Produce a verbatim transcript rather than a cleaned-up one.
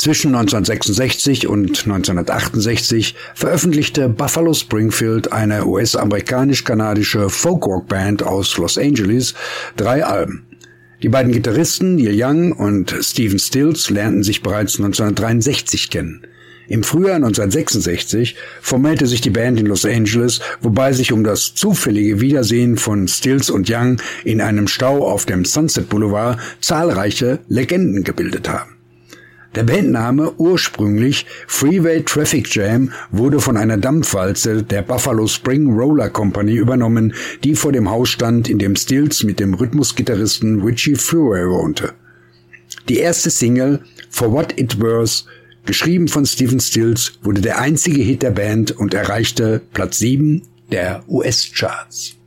Zwischen neunzehnhundertsechsundsechzig und neunzehnhundertachtundsechzig veröffentlichte Buffalo Springfield, eine U S-amerikanisch-kanadische Folkrock-Band aus Los Angeles, drei Alben. Die beiden Gitarristen Neil Young und Stephen Stills lernten sich bereits neunzehnhundertdreiundsechzig kennen. Im Frühjahr neunzehnhundertsechsundsechzig formierte sich die Band in Los Angeles, wobei sich um das zufällige Wiedersehen von Stills und Young in einem Stau auf dem Sunset Boulevard zahlreiche Legenden gebildet haben. Der Bandname, ursprünglich Freeway Traffic Jam, wurde von einer Dampfwalze der Buffalo Spring Roller Company übernommen, die vor dem Haus stand, in dem Stills mit dem Rhythmusgitarristen Richie Furay wohnte. Die erste Single, For What It Worth, geschrieben von Stephen Stills, wurde der einzige Hit der Band und erreichte Platz sieben der U S-Charts.